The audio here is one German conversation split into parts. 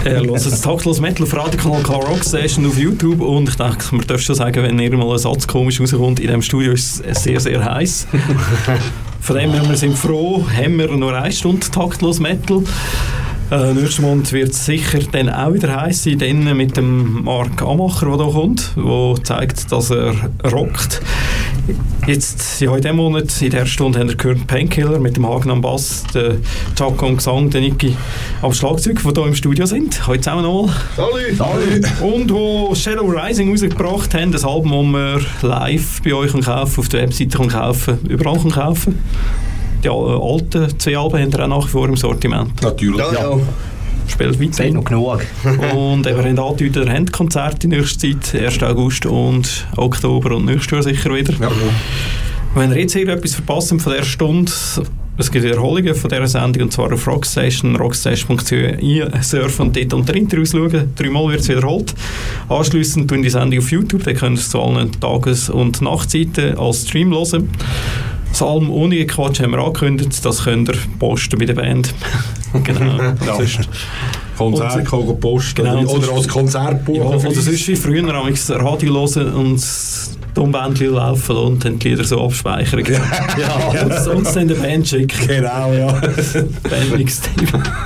Hört das Taktlos Metal auf Radiokanal K Rock Station auf YouTube und ich denke, man darf schon sagen, wenn irgendwann ein Satz komisch rauskommt, in diesem Studio ist es sehr, sehr heiß. Von dem her, wir sind froh, haben wir nur 1 Stunde Taktlos Metal. Nächsten Monat wird es sicher dann auch wieder heiß sein, dann mit dem Marc Amacher, der hier kommt, der zeigt, dass er rockt. Jetzt, ja, in diesem Monat, in dieser Stunde, haben wir gehört Painkiller mit dem Hagen am Bass, der Chaco am Gesang, der Niki am Schlagzeug, die hier im Studio sind. Hallo zusammen nochmal. Salut! Und wo Shadow Rising rausgebracht haben, das Album, das man live bei euch kaufen, auf der Webseite kaufen, überall kaufen. Die alten 2 Alben haben wir auch nach wie vor im Sortiment. Natürlich. Ja. Spielt weiter. Seid noch genug. Und wir haben angedeutet, ihr habt Konzerte in nächster Zeit, 1. August und Oktober und nächstes Jahr sicher wieder. Ja. Wenn ihr jetzt etwas verpasst von dieser Stunde, es gibt Wiederholungen von dieser Sendung, und zwar auf Rockstation, rockstation.ch surfen und dort unter Interviews schauen. 3-mal wird es wiederholt. Anschliessend tun die Sendung auf YouTube, da könnt ihr es zu allen Tages- und Nachtzeiten als Stream hören. Das Album ohne Quatsch haben wir angekündigt, das könnt ihr posten bei der Band. Genau. Ja. Konzert kann posten, genau, oder als Konzertbuch. Ja, oder sonst wie früher am Radio hören und das Tonbändchen laufen und dann die Lieder so abspeichern. Ja. Und uns dann der Band schicken. Genau, ja. Bandmix-Team.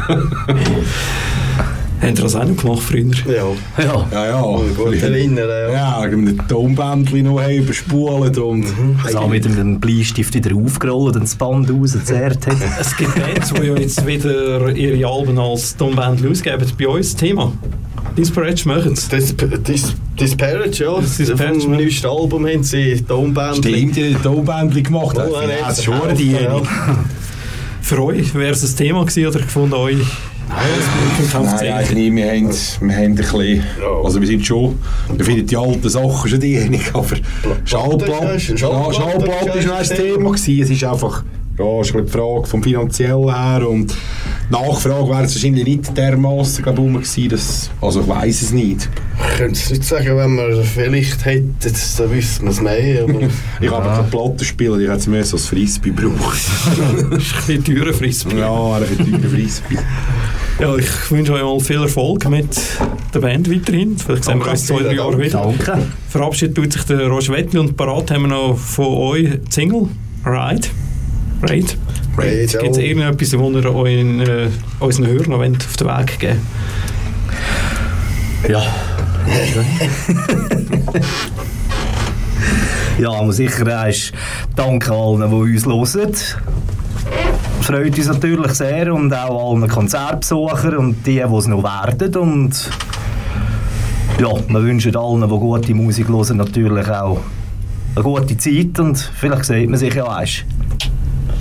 Haben Sie das auch noch gemacht früher? Ja. Gut erinnern, ja. Ja, mit dem Tonbändchen noch überspulen und... Also mit dem Bleistift wieder aufgerollt und das Band rausgezerrt hat. Es gibt Bands, die ja jetzt wieder ihre Alben als Tonbändchen ausgeben. Bei uns das Thema. Disparage machen es. Disparage, ja. Vom neuesten Album haben sie Tonbändchen. Stimmt, die Tonbändchen gemacht. Ja, das ist schon die. Für euch wäre es ein Thema gewesen oder gefunden euch? Nein, eigentlich nie. Wir haben ein bisschen... Also wir sind schon... Wir finden die alten Sachen schon diejenige, aber Schallplatte ist noch ein Thema gewesen. Es ist einfach... Ja, ist die Frage vom Finanziellen her und die Nachfrage wäre es wahrscheinlich nicht dermassen rum gewesen, dass, also ich weiss es nicht. Ich könnte es nicht sagen, wenn wir vielleicht hätten, dann wüssten wir es mehr. Aber ich habe keine Plattenspieler, ich hätte es mehr so als Frisbee gebraucht. Das ist ein bisschen teurer Frisbee. Ja, ein bisschen teurer Frisbee. Ja, ich wünsche euch mal viel Erfolg mit der Band weiterhin. Vielleicht sehen wir uns 2-3 Jahre wieder. Danke. Verabschiedet tut sich der Roger Wettli und parat haben wir noch von euch die Single Ride. Gibt es irgendetwas, das ihr unseren Hörern noch auf den Weg geben wollt? Ja. Ja, muss sicher danke allen, die uns hören. Freut uns natürlich sehr und auch allen Konzertbesuchern und die es noch werden. Und ja, wir wünschen allen, die gute Musik hören, natürlich auch eine gute Zeit und vielleicht sieht man sich ja erst.